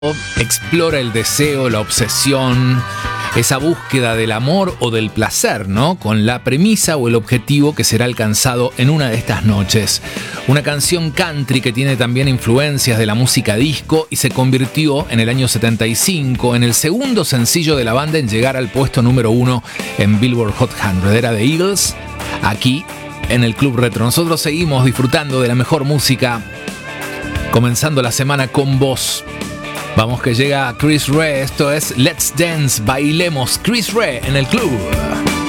explora el deseo, la obsesión, esa búsqueda del amor o del placer, ¿no? Con la premisa o el objetivo que será alcanzado en una de estas noches. Una canción country que tiene también influencias de la música disco y se convirtió en el año 75 en el segundo sencillo de la banda en llegar al puesto número 1 en Billboard Hot 100. Era The Eagles, aquí en el Club Retro. Nosotros seguimos disfrutando de la mejor música, comenzando la semana con vos. Vamos que llega Chris Rea, esto es Let's Dance, bailemos, Chris Rea en el club.